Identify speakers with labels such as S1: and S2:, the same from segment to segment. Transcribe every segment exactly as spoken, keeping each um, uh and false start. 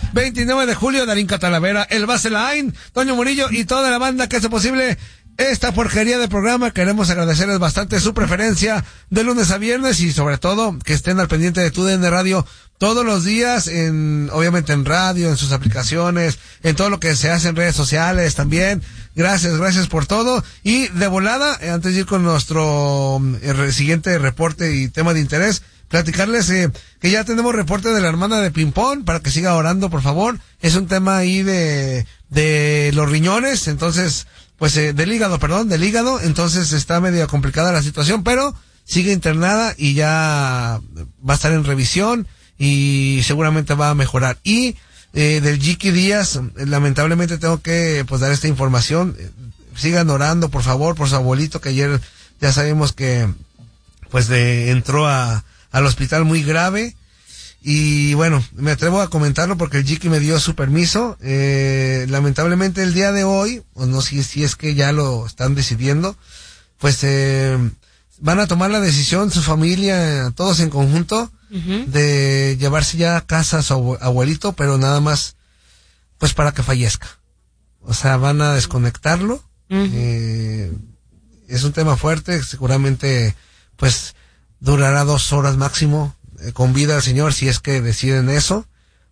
S1: veintinueve de julio, Darinka Talavera, el Baselain, Toño Murillo y toda la banda que hace posible esta porquería de programa. Queremos agradecerles bastante su preferencia de lunes a viernes y sobre todo que estén al pendiente de Tu D N Radio todos los días, en obviamente en radio, en sus aplicaciones, en todo lo que se hace en redes sociales también. Gracias, gracias por todo. Y de volada, eh, antes de ir con nuestro eh, siguiente reporte y tema de interés, platicarles eh, que ya tenemos reporte de la hermana de Pimpón para que siga orando, por favor. Es un tema ahí de de los riñones, entonces pues eh, del hígado, perdón, del hígado, entonces está medio complicada la situación, pero sigue internada y ya va a estar en revisión y seguramente va a mejorar. Y eh, del Jiki Díaz, lamentablemente tengo que pues dar esta información. Sigan orando, por favor, por su abuelito, que ayer ya sabemos que pues de, entró a al hospital muy grave. Y bueno, me atrevo a comentarlo porque el Jiki me dio su permiso. Eh, lamentablemente el día de hoy, o no sé si es que ya lo están decidiendo, pues eh, van a tomar la decisión, su familia, todos en conjunto, uh-huh, de llevarse ya a casa a su abuelito, pero nada más, pues para que fallezca. O sea, van a desconectarlo. Uh-huh. Eh, es un tema fuerte, seguramente, pues, durará dos horas máximo con vida al señor, si es que deciden eso,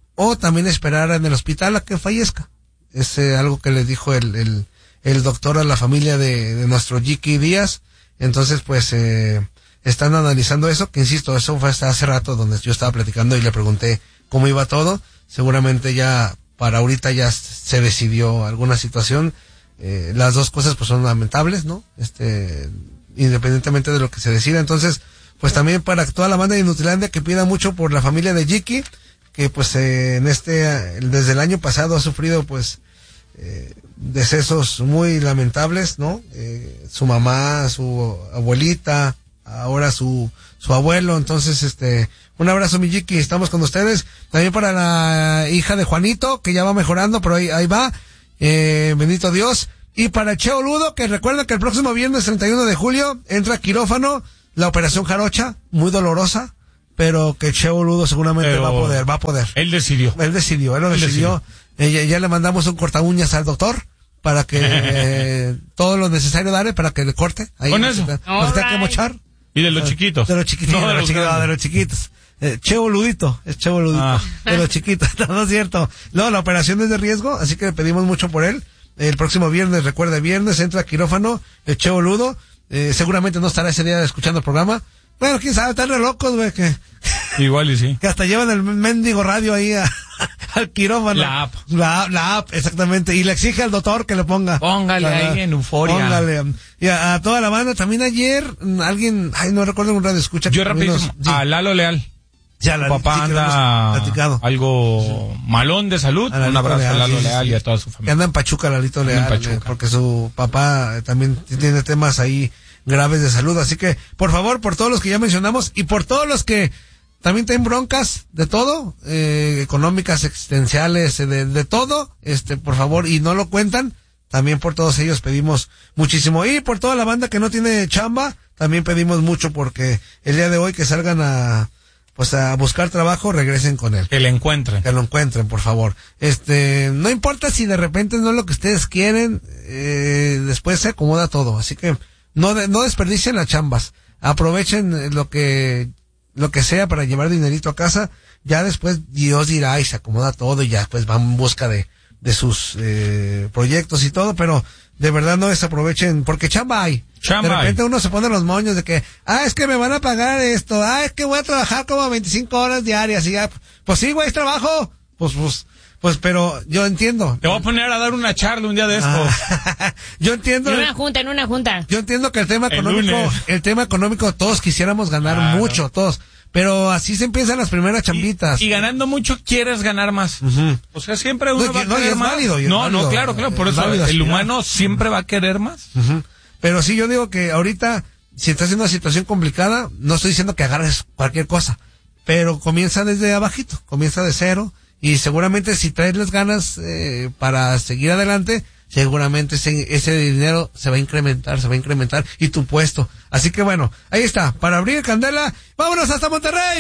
S1: o también esperar en el hospital a que fallezca. Es eh, algo que les dijo el, el, el doctor a la familia de, de nuestro Jiki Díaz. Entonces pues eh, están analizando eso, que insisto, eso fue hasta hace rato donde yo estaba platicando y le pregunté cómo iba todo. Seguramente ya para ahorita ya se decidió alguna situación. Eh, las dos cosas pues son lamentables, ¿no? Este, independientemente de lo que se decida. Entonces pues también para toda la banda de Inutilandia que pida mucho por la familia de Jiki, que pues eh, en este, desde el año pasado ha sufrido pues eh, decesos muy lamentables, ¿no? Eh, su mamá, su abuelita, ahora su, su abuelo. Entonces este, un abrazo mi Jiki, estamos con ustedes. También para la hija de Juanito, que ya va mejorando, pero ahí, ahí va, eh, bendito Dios. Y para Cheo Ludo, que recuerda que el próximo viernes treinta y uno de julio entra a quirófano la operación jarocha, muy dolorosa, pero que Cheo Ludo seguramente pero va a poder, va a poder.
S2: Él decidió.
S1: Él decidió, él lo él decidió. decidió. Eh, ya, ya le mandamos un corta uñas al doctor para que eh, todo lo necesario darle para que le corte. Ahí
S2: con eso.
S1: Nos está que mochar.
S2: Y de los chiquitos.
S1: De los chiquititos, no, de, de, los chiquitos, de los chiquitos. Eh, Cheo Ludito, es Cheo Ludito. Ah. De los chiquitos, no, no es cierto. No, la operación es de riesgo, así que le pedimos mucho por él. El próximo viernes, recuerde, viernes entra a quirófano el Cheo Ludo. Eh, seguramente no estará ese día escuchando el programa. Bueno, quién sabe, están re locos, güey, que...
S2: Igual y sí.
S1: Que hasta llevan el mendigo radio ahí a, al quirófano.
S2: La app.
S1: La, la app, exactamente. Y le exige al doctor que le ponga.
S2: Póngale la, ahí en euforia.
S1: Póngale. Y a, a toda la banda. También ayer, alguien, ay, no recuerdo un radio escucha.
S2: Yo rapidísimo, nos, sí. A Lalo Leal.
S1: Ya, la,
S2: papá
S1: sí,
S2: anda algo sí. malón de salud. Un abrazo Leal, a Lalo
S1: sí,
S2: Leal
S1: sí.
S2: y a toda su familia.
S1: Que anda en Pachuca, Lalito Leal. En Pachuca. Eh, porque su papá también tiene temas ahí graves de salud. Así que, por favor, por todos los que ya mencionamos y por todos los que también tienen broncas de todo, eh, económicas, existenciales, de, de todo, este, por favor, y no lo cuentan, también por todos ellos pedimos muchísimo. Y por toda la banda que no tiene chamba, también pedimos mucho porque el día de hoy que salgan a, pues a buscar trabajo, regresen con él.
S2: Que lo encuentren.
S1: Que lo encuentren, por favor. Este, no importa si de repente no es lo que ustedes quieren, eh, después se acomoda todo. Así que no, de, no desperdicien las chambas. Aprovechen lo que, lo que sea para llevar dinerito a casa. Ya después Dios dirá y se acomoda todo y ya después van en busca de, de sus, eh, proyectos y todo, pero de verdad no desaprovechen, porque chamba hay.
S2: Chamba
S1: de repente
S2: hay.
S1: Uno se pone los moños de que, ah, es que me van a pagar esto, ah, es que voy a trabajar como veinticinco horas diarias y ya, pues sí, güey, es trabajo. Pues, pues, pues, pero yo entiendo.
S2: Te voy a poner a dar una charla un día de estos.
S1: Ah, yo entiendo.
S3: En una junta, en una junta.
S1: Yo entiendo que el tema económico, el,
S2: el
S1: tema económico todos quisiéramos ganar claro. mucho, todos. Pero así se empiezan las primeras chambitas.
S2: Y, y ganando mucho quieres ganar más.
S1: Uh-huh.
S2: O sea, siempre uno
S1: no,
S2: va a
S1: no,
S2: querer
S1: es
S2: más.
S1: Válido,
S2: no,
S1: válido,
S2: no, claro, claro. Por eso
S1: válido,
S2: el humano siempre va a querer más.
S1: Uh-huh. Pero sí, yo digo que ahorita, si estás en una situación complicada, no estoy diciendo que agarres cualquier cosa, pero comienza desde abajito, comienza de cero, y seguramente si traes las ganas eh, para seguir adelante, seguramente ese, ese dinero se va a incrementar, se va a incrementar, y tu puesto. Así que bueno, ahí está, para abrir candela, vámonos hasta Monterrey,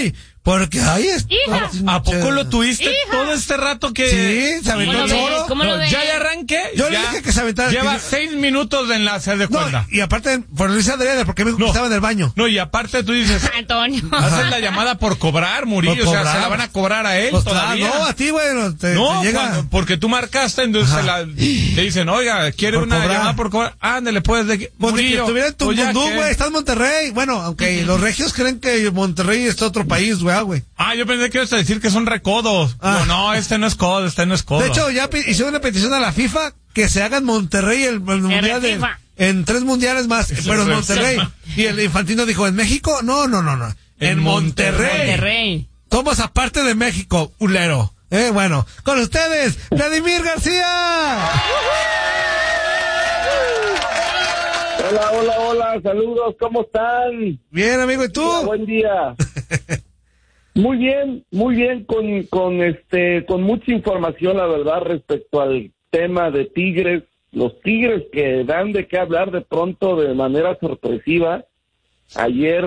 S1: Porque ahí está.
S2: ¿A, ¿A poco lo tuviste
S3: Hija.
S2: todo este rato que...?
S1: Sí, se aventó el
S3: ves? ¿Cómo lo
S2: No,
S3: ves?
S2: ya le arranqué.
S1: Yo
S2: ya
S1: le dije que se aventara.
S2: Lleva
S1: que-
S2: seis minutos de enlace de
S1: No,
S2: cuenta.
S1: y aparte, por Luis Adriana, porque me dijo que
S2: No.
S1: estaba en el baño.
S2: No, y aparte tú dices,
S3: Antonio.
S2: haces la llamada por cobrar, Murillo.
S1: Por
S2: O sea,
S1: cobrar.
S2: se la van a cobrar a él
S1: Pues,
S2: todavía.
S1: ah, no, a ti, bueno, te,
S2: No,
S1: te llega.
S2: cuando- porque tú marcaste, entonces
S1: Ajá.
S2: se la, te dicen, oiga, ¿quiere
S1: Por
S2: una
S1: cobrar.
S2: llamada por cobrar? Ándale, pues, de que,
S1: Pues de que
S2: Murillo,
S1: estuviera en
S2: pues ya
S1: Tumbundú,
S2: que-
S1: güey, está en Monterrey. Bueno, aunque los regios creen que Monterrey es otro país, güey, ah, güey.
S2: Ah, yo pensé que ibas a decir que son recodos.
S1: Ah.
S2: No, no, este no es codo, este no es codo.
S1: De hecho, ya pi- hicieron una petición a la FIFA que se haga en Monterrey el, el mundial de,
S3: FIFA.
S1: en tres mundiales más,
S2: Eso
S1: pero en
S2: es
S1: Monterrey.
S2: FIFA.
S1: Y el Infantino dijo, ¿en México? No, no, no, no. En,
S2: En
S1: Monterrey.
S3: Monterrey.
S1: Somos aparte de México, ulero. Eh, bueno, con ustedes, Vladimir García.
S4: Hola, hola, hola, saludos, ¿cómo están?
S1: Bien, amigo, ¿y tú?
S4: Hola, buen día. Muy bien, muy bien, con, con este, con mucha información, la verdad, respecto al tema de Tigres, los Tigres que dan de qué hablar de pronto de manera sorpresiva. Ayer,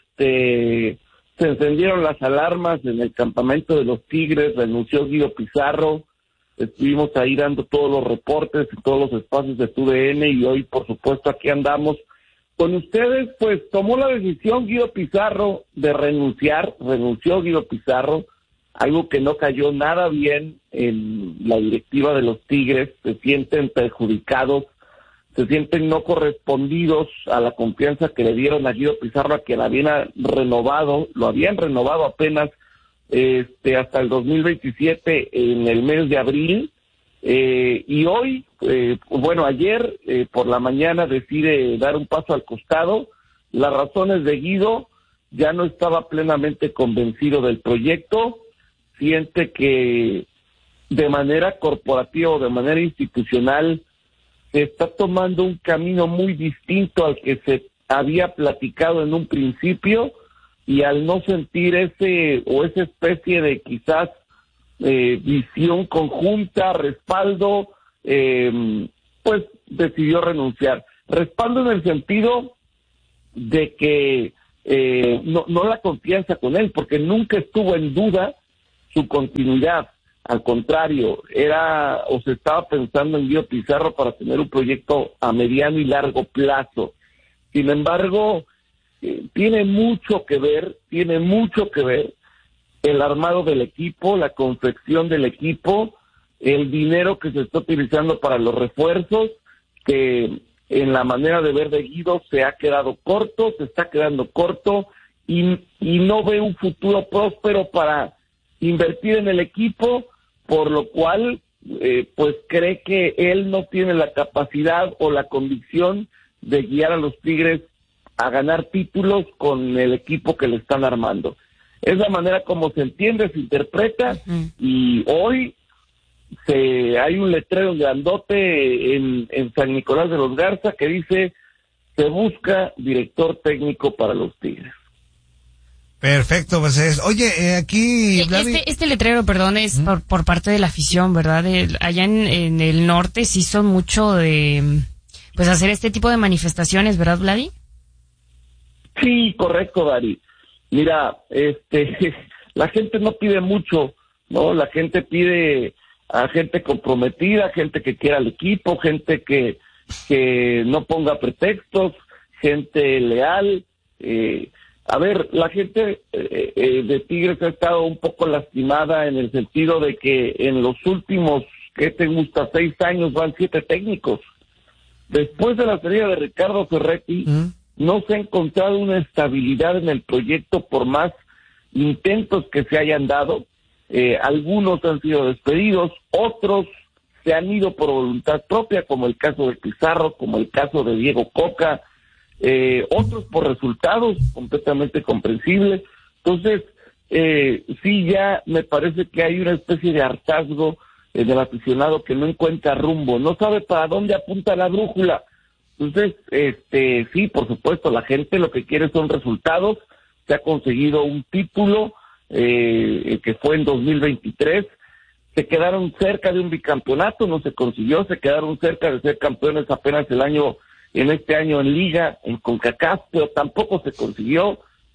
S4: este, se encendieron las alarmas en el campamento de los Tigres, renunció Guido Pizarro. Estuvimos ahí dando todos los reportes en todos los espacios de T U D N y hoy, por supuesto, aquí andamos con ustedes. Pues tomó la decisión Guido Pizarro de renunciar, renunció Guido Pizarro, algo que no cayó nada bien en la directiva de los Tigres. Se sienten perjudicados, se sienten no correspondidos a la confianza que le dieron a Guido Pizarro, a que la habían renovado, lo habían renovado apenas este hasta el dos mil veintisiete en el mes de abril, eh, y hoy, eh, bueno, ayer eh, por la mañana decide dar un paso al costado. Las razones de Guido: ya no estaba plenamente convencido del proyecto, siente que de manera corporativa o de manera institucional se está tomando un camino muy distinto al que se había platicado en un principio, y al no sentir ese o esa especie de quizás eh, visión conjunta, respaldo, eh, pues decidió renunciar. Respaldo en el sentido de que eh, no, no la confianza con él, porque nunca estuvo en duda su continuidad. Al contrario, era o se estaba pensando en Guido Pizarro para tener un proyecto a mediano y largo plazo. Sin embargo, eh, tiene mucho que ver, tiene mucho que ver el armado del equipo, la confección del equipo, el dinero que se está utilizando para los refuerzos, que en la manera de ver de Guido se ha quedado corto, se está quedando corto, y, y no ve un futuro próspero para invertir en el equipo, por lo cual eh, pues cree que él no tiene la capacidad o la convicción de guiar a los Tigres a ganar títulos con el equipo que le están armando. Es la manera como se entiende, se interpreta, uh-huh. Y hoy se hay un letrero grandote en, en San Nicolás de los Garza que dice: se busca director técnico para los Tigres.
S1: Perfecto, pues es. Oye, eh, aquí...
S3: Este, este letrero, perdón, es ¿Mm? por, por parte de la afición, ¿verdad? El, allá en, en el norte sí son mucho de, pues, hacer este tipo de manifestaciones, ¿verdad, Vladi?
S4: Sí, correcto, Dari. Mira, este, la gente no pide mucho, ¿no? La gente pide a gente comprometida, gente que quiera al equipo, gente que, que no ponga pretextos, gente leal, eh... A ver, la gente eh, eh, de Tigres ha estado un poco lastimada en el sentido de que en los últimos, ¿qué te gusta? Seis años van siete técnicos. Después de la salida de Ricardo Ferretti, ¿Mm? no se ha encontrado una estabilidad en el proyecto por más intentos que se hayan dado. Eh, algunos han sido despedidos, otros se han ido por voluntad propia, como el caso de Pizarro, como el caso de Diego Coca, Eh, otros por resultados completamente comprensibles. Entonces, eh, sí, ya me parece que hay una especie de hartazgo eh, del aficionado que no encuentra rumbo, no sabe para dónde apunta la brújula. Entonces, este, sí, por supuesto, la gente lo que quiere son resultados. Se ha conseguido un título eh, que fue en dos mil veintitrés. Se quedaron cerca de un bicampeonato, no se consiguió. Se quedaron cerca de ser campeones apenas el año en este año en Liga, en CONCACAF, pero tampoco se consiguió.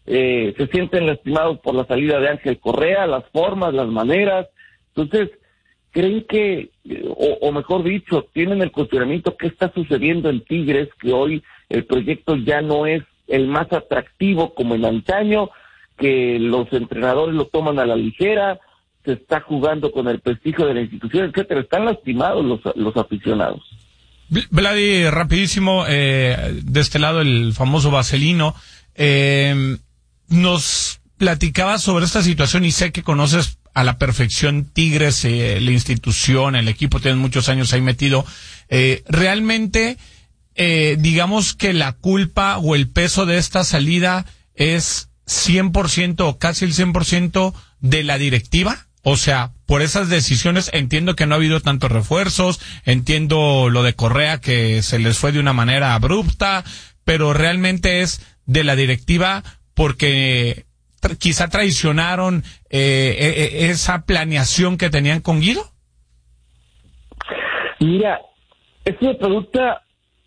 S4: eh, se sienten lastimados por la salida de Ángel Correa, las formas, las maneras. Entonces, ¿creen que, o, o mejor dicho, tienen el cuestionamiento qué está sucediendo en Tigres, que hoy el proyecto ya no es el más atractivo como en antaño, que los entrenadores lo toman a la ligera, se está jugando con el prestigio de la institución, etcétera? Están lastimados los, los aficionados.
S2: Vladi, rapidísimo, eh, de este lado el famoso Vaselino, eh, nos platicaba sobre esta situación y sé que conoces a la perfección Tigres, eh, la institución, el equipo, tienen muchos años ahí metido. Eh, realmente, eh, digamos que la culpa o el peso de esta salida es cien por ciento o casi el cien por ciento de la directiva. O sea, por esas decisiones entiendo que no ha habido tantos refuerzos, entiendo lo de Correa que se les fue de una manera abrupta, pero realmente es de la directiva porque tra- quizá traicionaron eh, eh, esa planeación que tenían con Guido.
S4: Mira, es una pregunta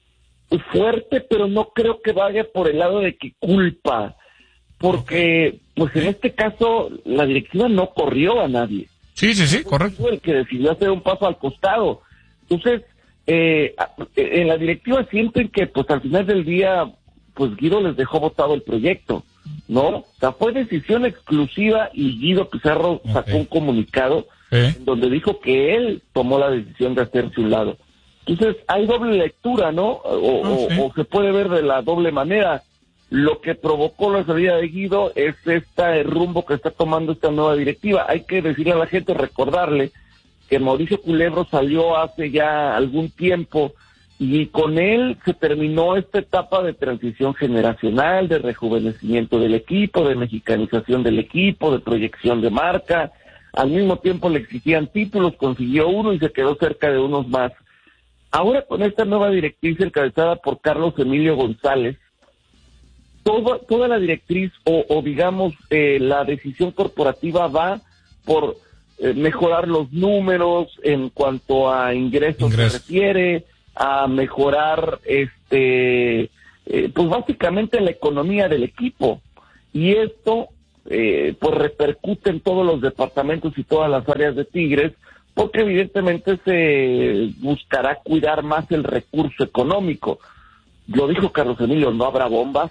S4: fuerte, pero no creo que vaya por el lado de que culpa, porque pues en este caso la directiva no corrió a nadie.
S2: Sí, sí, sí, correcto.
S4: Fue el que decidió hacer un paso al costado. Entonces, eh, en la directiva sienten que pues al final del día pues Guido les dejó botado el proyecto, ¿no? O sea, fue decisión exclusiva y Guido Pizarro sacó okay. un comunicado ¿Eh? en donde dijo que él tomó la decisión de hacerse un lado. Entonces, hay doble lectura, ¿no? O, oh, sí. o, o se puede ver de la doble manera. Lo que provocó la salida de Guido es este rumbo que está tomando esta nueva directiva. Hay que decirle a la gente, recordarle, que Mauricio Culebro salió hace ya algún tiempo y con él se terminó esta etapa de transición generacional, de rejuvenecimiento del equipo, de mexicanización del equipo, de proyección de marca. Al mismo tiempo le exigían títulos, consiguió uno y se quedó cerca de unos más. Ahora con esta nueva directriz encabezada por Carlos Emilio González, toda, toda la directriz o, o digamos eh, la decisión corporativa va por eh, mejorar los números en cuanto a ingresos Ingreso. se refiere, a mejorar este eh, pues básicamente la economía del equipo, y esto eh, pues repercute en todos los departamentos y todas las áreas de Tigres, porque evidentemente se buscará cuidar más el recurso económico. Lo dijo Carlos Emilio, no habrá bombas,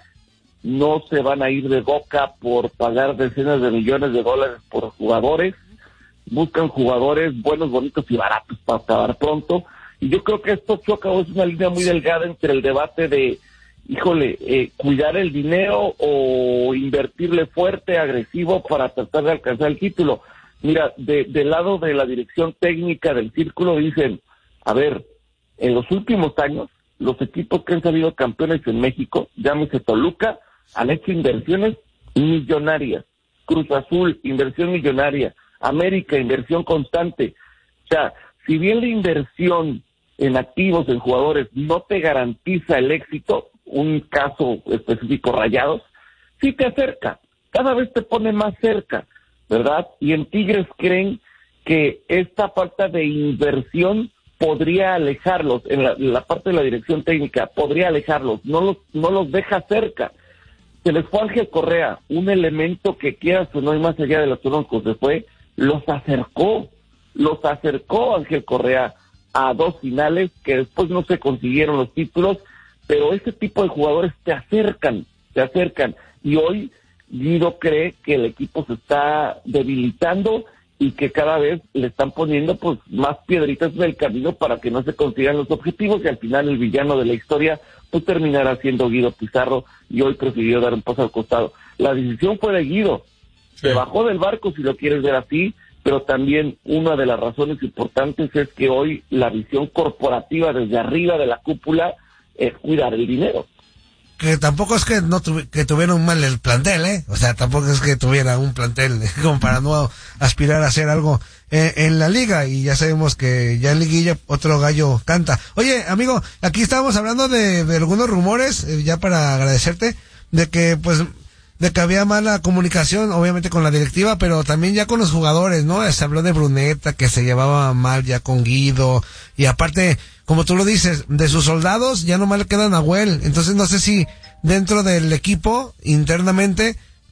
S4: no se van a ir de boca por pagar decenas de millones de dólares por jugadores, buscan jugadores buenos, bonitos y baratos para acabar pronto, y yo creo que esto choca, es una línea muy delgada entre el debate de, híjole, eh, cuidar el dinero o invertirle fuerte, agresivo para tratar de alcanzar el título. Mira, de, del lado de la dirección técnica del Círculo dicen, a ver, en los últimos años, los equipos que han salido campeones en México, llámese Toluca, han hecho inversiones millonarias. Cruz Azul, inversión millonaria. América, inversión constante. O sea, si bien la inversión en activos, en jugadores, no te garantiza el éxito, un caso específico, Rayados, sí te acerca, cada vez te pone más cerca, ¿verdad? Y en Tigres creen que esta falta de inversión podría alejarlos, en la, en la parte de la dirección técnica, podría alejarlos, no los, no los deja cerca. Se les fue Ángel Correa, un elemento que quieras o no, y más allá de los troncos se fue, los acercó, los acercó Ángel Correa a dos finales que después no se consiguieron los títulos, pero ese tipo de jugadores te acercan, te acercan, y hoy Guido cree que el equipo se está debilitando y que cada vez le están poniendo pues más piedritas en el camino para que no se consigan los objetivos, y al final el villano de la historia pues terminará siendo Guido Pizarro, y hoy prefirió dar un paso al costado. La decisión fue de Guido, sí. Se bajó del barco, si lo quieres ver así, pero también una de las razones importantes es que hoy la visión corporativa desde arriba de la cúpula es cuidar el dinero.
S1: Que tampoco es que no tuvi- que tuvieron mal el plantel, ¿eh? O sea, tampoco es que tuviera un plantel como para no aspirar a hacer algo eh, en la liga, y ya sabemos que ya en liguilla otro gallo canta. Oye, amigo, aquí estábamos hablando de, de algunos rumores, eh, ya para agradecerte, de que pues de que había mala comunicación, obviamente con la directiva, pero también ya con los jugadores, ¿no? Se habló de Bruneta, que se llevaba mal ya con Guido, y aparte, como tú lo dices, de sus soldados ya nomás le queda Nahuel. Entonces no sé si dentro del equipo, internamente,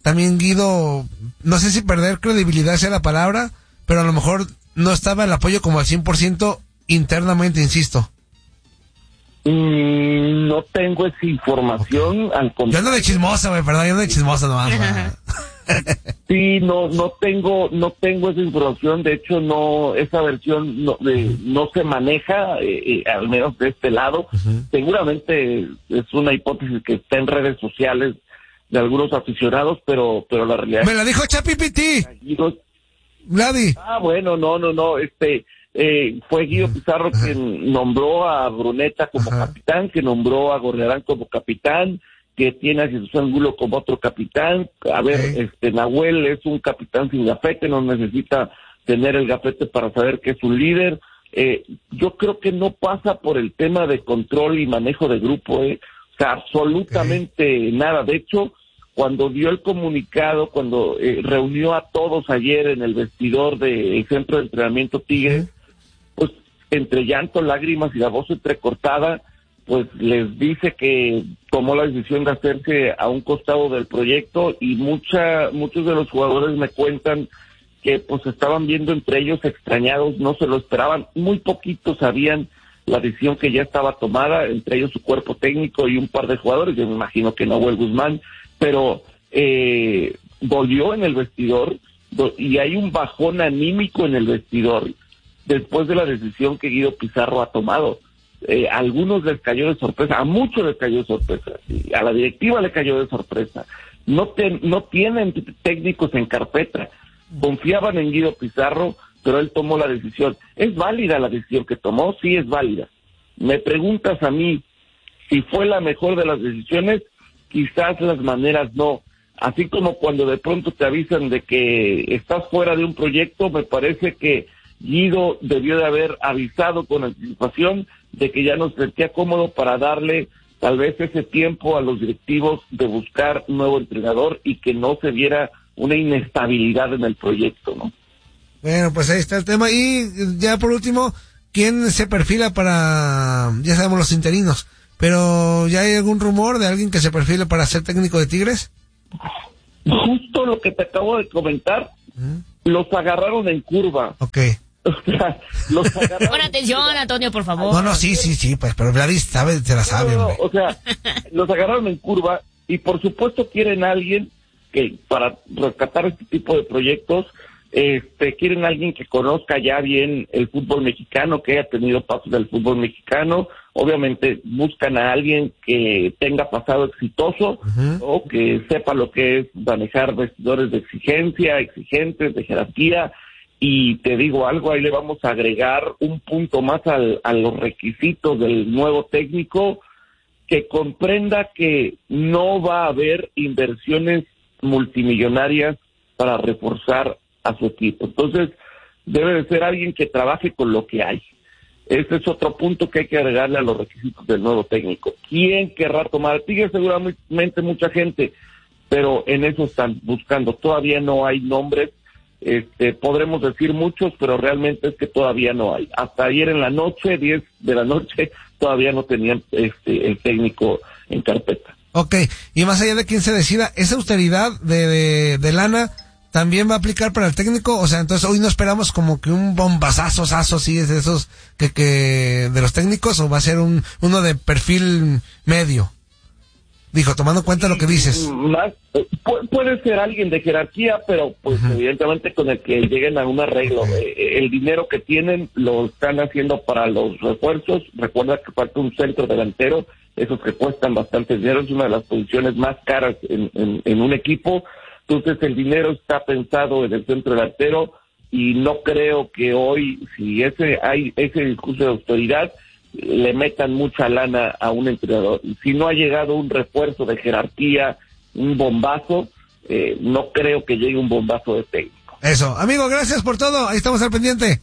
S1: también Guido, no sé si perder credibilidad sea la palabra, pero a lo mejor no estaba el apoyo como al cien por ciento internamente, insisto.
S4: Mm, no tengo esa información.
S1: Okay.
S4: Al
S1: yo ando de chismosa, güey, perdón, yo ando de chismosa nomás.
S4: Sí, no, no tengo, no tengo esa información. De hecho, no, esa versión no, de, no se maneja, eh, eh, al menos de este lado. Uh-huh. Seguramente es una hipótesis que está en redes sociales de algunos aficionados, pero, pero la realidad.
S1: Me la dijo Chapipiti. Vladi.
S4: Ah, bueno, no, no, no, este. Eh, fue Guido Pizarro uh-huh. quien nombró a Bruneta como uh-huh. capitán, que nombró a Gorriarán como capitán, que tiene a Jesús Angulo como otro capitán. A ver, okay. este Nahuel es un capitán sin gafete, no necesita tener el gafete para saber que es un líder. Eh, yo creo que no pasa por el tema de control y manejo de grupo, eh. O sea, absolutamente okay. nada. De hecho, cuando dio el comunicado, cuando eh, reunió a todos ayer en el vestidor del centro de entrenamiento Tigres, pues entre llanto, lágrimas y la voz entrecortada, pues les dice que tomó la decisión de hacerse a un costado del proyecto, y mucha, muchos de los jugadores me cuentan que pues estaban viendo entre ellos extrañados, no se lo esperaban, muy poquitos sabían la decisión que ya estaba tomada, entre ellos su cuerpo técnico y un par de jugadores, yo me imagino que Nahuel Guzmán, pero eh, volvió en el vestidor do, y hay un bajón anímico en el vestidor después de la decisión que Guido Pizarro ha tomado. Eh, a algunos les cayó de sorpresa, a muchos les cayó de sorpresa, y a la directiva le cayó de sorpresa. No, te, no tienen técnicos en carpeta, confiaban en Guido Pizarro, pero él tomó la decisión. ¿Es válida la decisión que tomó? Sí, es válida. Me preguntas a mí si fue la mejor de las decisiones, quizás las maneras no. Así como cuando de pronto te avisan de que estás fuera de un proyecto, me parece que Guido debió de haber avisado con anticipación de que ya no se sentía cómodo para darle tal vez ese tiempo a los directivos de buscar un nuevo entrenador y que no se viera una inestabilidad en el proyecto, ¿no?
S1: Bueno, pues ahí está el tema. Y ya por último, ¿quién se perfila para, ya sabemos, los interinos, pero ya hay algún rumor de alguien que se perfile para ser técnico de Tigres?
S4: Justo lo que te acabo de comentar, ¿Mm? los agarraron en curva.
S1: Ok.
S4: O sea, los agarraron.
S3: Pon atención, Antonio, por favor.
S1: No, no, sí, sí, sí, pues, pero Gladys sabe, se la sabe,
S4: no,
S1: hombre.
S4: O sea, los agarraron en curva y por supuesto quieren a alguien que, para rescatar este tipo de proyectos, este, quieren a alguien que conozca ya bien el fútbol mexicano, que haya tenido pasos del fútbol mexicano. Obviamente buscan a alguien que tenga pasado exitoso, uh-huh. o que sepa lo que es manejar vestidores de exigencia, exigentes, de jerarquía. Y te digo algo, ahí le vamos a agregar un punto más al, a los requisitos del nuevo técnico, que comprenda que no va a haber inversiones multimillonarias para reforzar a su equipo. Entonces, debe de ser alguien que trabaje con lo que hay. Ese es otro punto que hay que agregarle a los requisitos del nuevo técnico. ¿Quién querrá tomar? Tigres seguramente mucha gente, pero en eso están buscando. Todavía no hay nombres. Este, podremos decir muchos, pero realmente es que todavía no hay. Hasta ayer en la noche, diez de la noche, todavía no tenían este, el técnico en carpeta.
S1: Ok, y más allá de quién se decida, ¿esa austeridad de, de, de lana también va a aplicar para el técnico? O sea, entonces hoy no esperamos como que un bombazazo, sazo, sí, es de esos que, que, de los técnicos, o va a ser un, uno de perfil medio. Dijo, tomando en cuenta lo que dices.
S4: Más, pu- puede ser alguien de jerarquía, pero pues uh-huh. evidentemente con el que lleguen a un arreglo. Eh, el dinero que tienen lo están haciendo para los refuerzos. Recuerda que falta un centro delantero, esos que cuestan bastante dinero, es una de las posiciones más caras en, en, en un equipo. Entonces el dinero está pensado en el centro delantero, y no creo que hoy, si ese hay ese discurso de autoridad, le metan mucha lana a un entrenador. Si no ha llegado un refuerzo de jerarquía, un bombazo, eh, no creo que llegue un bombazo de técnico.
S1: Eso, amigo, gracias por todo, ahí estamos al pendiente.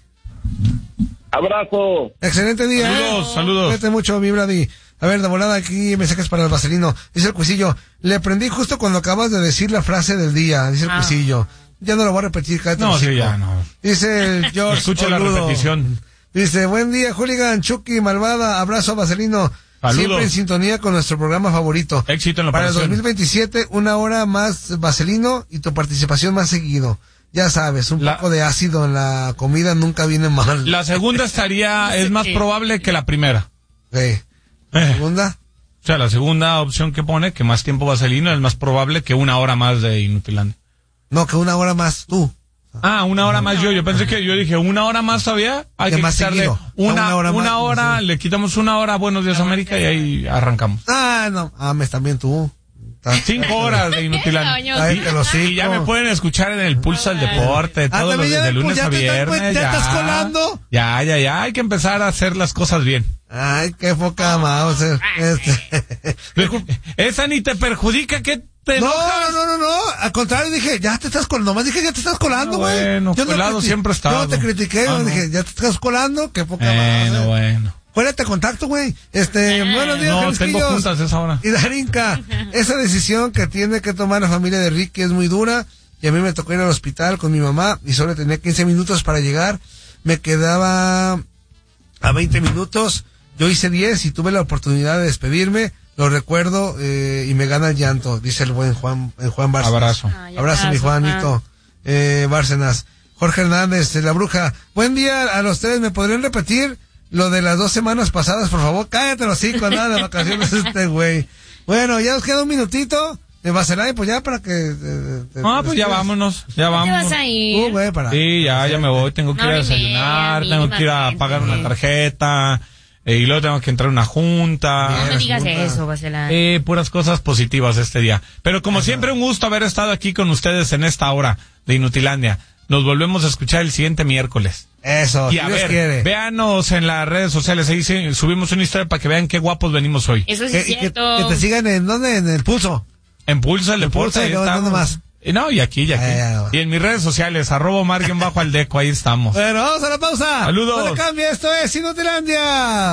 S4: Abrazo.
S1: Excelente día.
S2: Saludos,
S1: ¿eh?
S2: saludos.
S1: Cuídate mucho, mi Brady. A ver, de volada aquí mensajes para el Vaselino. Dice el Cuisillo, le aprendí justo cuando acabas de decir la frase del día, dice el ah. Cuisillo. Ya no lo voy a repetir, cállate.
S2: No, sí, ya, no.
S1: Dice el George
S2: Escucha
S1: Oludo.
S2: la repetición.
S1: Dice, buen día, Hooligan, Chucky, Malvada, abrazo a Vaselino.
S2: Saludos.
S1: Siempre en sintonía con nuestro programa favorito.
S2: Éxito en la
S1: Para el
S2: operación.
S1: dos mil veintisiete, una hora más vaselino y tu participación más seguido. Ya sabes, un
S2: La-
S1: poco de ácido en la comida nunca viene mal.
S2: La segunda estaría, es más probable que la primera.
S1: Sí.
S2: Eh.
S1: Segunda.
S2: O sea, la segunda opción que pone, que más tiempo vaselino, es más probable que una hora más de Inutilandia.
S1: No, que una hora más tú.
S2: Ah, una hora más yo. Yo pensé que yo dije, una hora más todavía. Hay
S1: De
S2: que
S1: más
S2: quitarle
S1: seguido.
S2: una,
S1: Una hora
S2: una
S1: más,
S2: hora,
S1: sí.
S2: le quitamos una hora a Buenos Días América y ahí arrancamos.
S1: Ah, no. Ames también tú. Estás-
S2: Cinco horas de Inutilandia.
S3: Toño.
S1: Ay, te lo
S2: Y ya me pueden escuchar en el Pulso del Deporte,
S1: Ah,
S2: todos los
S1: también ya
S2: días de
S1: ves,
S2: lunes
S1: pues, ya
S2: a
S1: te estás-
S2: viernes.
S1: pues, ya estás colando.
S2: Ya, ya, ya. Hay que empezar a hacer las cosas bien.
S1: Ay, qué poca Mauser. Este.
S2: Esa ni te perjudica, que te
S1: No,
S2: enojas.
S1: no, no, no, no. Al contrario, dije, ya te estás colando. Nomás dije, ya te estás colando,
S2: Ah,
S1: güey.
S2: bueno,
S1: Yo no
S2: colado
S1: criti-
S2: siempre he estado.
S1: Yo no te critiqué,
S2: Ah,
S1: güey.
S2: no.
S1: Dije, ya te estás colando. Qué poca
S2: Bueno,
S1: Mauser.
S2: bueno.
S1: Fuérate contacto, güey. Este, buenos días,
S2: No, tengo
S1: Jalisquillos.
S2: juntas a esa hora.
S1: Y Darinka, esa decisión que tiene que tomar la familia de Ricky es muy dura. Y a mí me tocó ir al hospital con mi mamá y solo tenía quince minutos para llegar. Me quedaba a veinte minutos. Yo hice diez y tuve la oportunidad de despedirme. Lo recuerdo eh, y me gana el llanto, dice el buen Juan, el Juan Bárcenas.
S2: Abrazo.
S3: Ay,
S1: Abrazo, mi
S3: abrazo,
S1: Juanito. Eh, Bárcenas. Jorge Hernández, de La Bruja. Buen día a los tres. ¿Me podrían repetir lo de las dos semanas pasadas, por favor? Cállate los cinco, nada de vacaciones este güey. Bueno, ya nos queda un minutito de Vaselay, pues ya para que... eh, te-
S2: Ah,
S1: te
S2: pues ya
S1: despidas.
S2: vámonos, ya
S3: ¿Te
S2: vamos.
S3: vas a ir?
S1: Tú, güey, para...
S2: Sí, ya, ya me voy, tengo que ir
S3: Una
S2: a
S3: hora y media,
S2: desayunar, tengo que ir a
S3: mínimamente.
S2: pagar una tarjeta, eh, y luego tengo que entrar a una junta.
S3: No me digas
S1: Resulta-
S3: eso, Bacelán.
S2: Eh, puras cosas positivas este día. Pero como siempre, un gusto haber estado aquí con ustedes en esta hora de Inutilandia. Nos volvemos a escuchar el siguiente miércoles.
S1: Eso,
S2: Y
S1: si
S2: a
S1: Dios
S2: ver,
S1: quiere.
S2: véanos en las redes sociales, ahí sí, subimos una historia para que vean qué guapos venimos hoy.
S3: Eso sí
S1: Que,
S3: es
S1: y que,
S3: cierto.
S1: que te sigan en, ¿dónde? En el pulso.
S2: En Pulso el
S1: En
S2: Deporte,
S1: Pulso,
S2: ahí
S1: ¿y dónde
S2: estamos.
S1: más?
S2: Y no, y aquí, y aquí.
S1: Ah, ya, ya.
S2: Y en mis redes sociales, arroba Omar guión bajo Aldeco, ahí estamos.
S1: Bueno, vamos a la pausa.
S2: Saludos.
S1: No le cambie, esto es Inutilandia.